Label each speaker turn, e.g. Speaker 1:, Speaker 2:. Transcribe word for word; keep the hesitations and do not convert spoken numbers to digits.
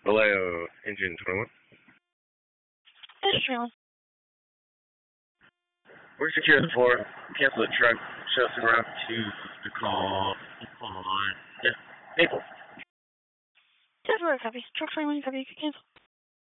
Speaker 1: Vallejo, engine twenty-one.
Speaker 2: This trailer.
Speaker 1: We're secure the floor. Cancel the truck. Show us around to the call. Hold on. Yeah. Maple.
Speaker 2: Definitely copy. Truck twenty-one, copy. Cancel.